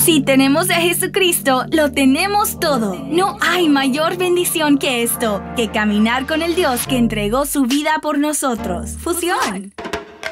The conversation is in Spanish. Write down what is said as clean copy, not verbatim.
Si tenemos a Jesucristo, lo tenemos todo. No hay mayor bendición que esto, que caminar con el Dios que entregó su vida por nosotros. Fusión.